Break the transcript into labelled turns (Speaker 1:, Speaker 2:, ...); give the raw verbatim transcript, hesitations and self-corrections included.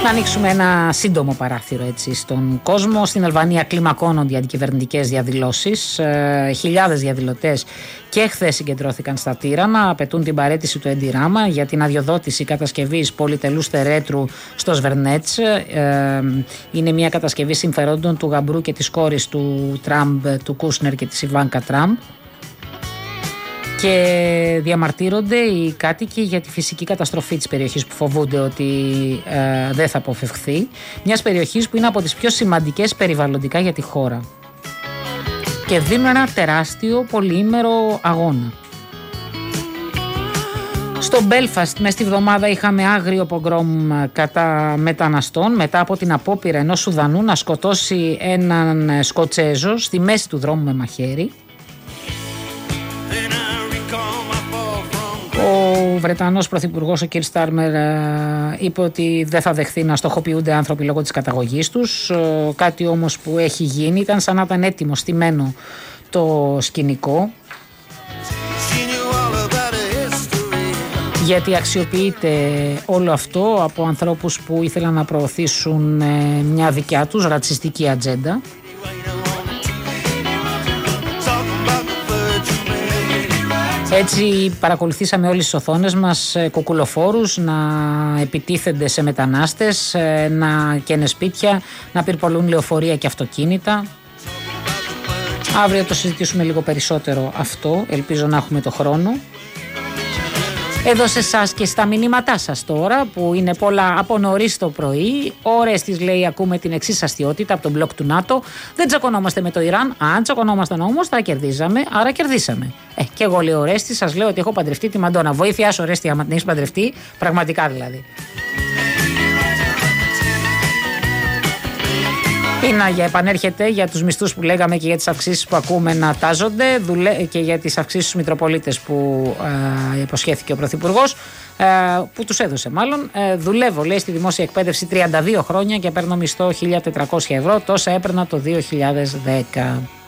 Speaker 1: Να ανοίξουμε ένα σύντομο παράθυρο έτσι στον κόσμο. Στην Αλβανία κλιμακώνονται οι αντικυβερνητικές διαδηλώσεις. Ε, χιλιάδες διαδηλωτές και χθες συγκεντρώθηκαν στα Τύρανα. Απαιτούν την παραίτηση του Έντι Ράμα για την αδειοδότηση κατασκευής πολυτελούς θερέτρου στο Σβερνέτς. Ε, είναι μια κατασκευή συμφερόντων του γαμπρού και της κόρης του Τραμπ, του Κούσνερ και της Ιβάνκα Τραμπ. Και διαμαρτύρονται οι κάτοικοι για τη φυσική καταστροφή της περιοχής που φοβούνται ότι ε, δεν θα αποφευχθεί. Μιας περιοχής που είναι από τις πιο σημαντικές περιβαλλοντικά για τη χώρα. Και δίνουν ένα τεράστιο πολυήμερο αγώνα. Στο Μπέλφαστ μέσα στη βδομάδα είχαμε άγριο πογκρόμ κατά μεταναστών μετά από την απόπειρα ενός Σουδανού να σκοτώσει έναν Σκοτσέζο στη μέση του δρόμου με μαχαίρι. Ο Βρετανός Πρωθυπουργός, ο Κίρ Στάρμερ, είπε ότι δεν θα δεχθεί να στοχοποιούνται άνθρωποι λόγω της καταγωγής τους. Κάτι όμως που έχει γίνει, ήταν σαν να ήταν έτοιμο, στημένο το σκηνικό. Γιατί αξιοποιείται όλο αυτό από ανθρώπους που ήθελαν να προωθήσουν μια δικιά τους ρατσιστική ατζέντα. Έτσι παρακολουθήσαμε όλες τις οθόνες μας κουκουλοφόρους να επιτίθενται σε μετανάστες, να καίνε σπίτια, να πυρπολούν λεωφορεία και αυτοκίνητα. Αύριο το συζητήσουμε λίγο περισσότερο αυτό, ελπίζω να έχουμε το χρόνο. Εδώ σε εσάς και στα μηνύματά σας τώρα, που είναι πολλά από νωρίς το πρωί. Ώρες της λέει ακούμε την εξής αστιότητα από τον μπλοκ του ΝΑΤΟ. Δεν τσακωνόμαστε με το Ιράν. Αν τσακωνόμασταν όμως θα κερδίζαμε, άρα κερδίσαμε. Ε, και εγώ λέω Ορέστη, σας λέω ότι έχω παντρευτεί τη Μαντόνα. Βοήθειά σου Ορέστη, άμα την έχεις παντρευτεί, πραγματικά δηλαδή. Η Νάγια επανέρχεται για τους μισθούς που λέγαμε και για τις αυξήσεις που ακούμε να τάζονται και για τις αυξήσεις στους Μητροπολίτες που ε, υποσχέθηκε ο Πρωθυπουργός, ε, που τους έδωσε μάλλον. Ε, δουλεύω, λέει, στη δημόσια εκπαίδευση τριάντα δύο χρόνια και παίρνω μισθό χίλια τετρακόσια ευρώ, τόσα έπαιρνα το δύο χιλιάδες δέκα.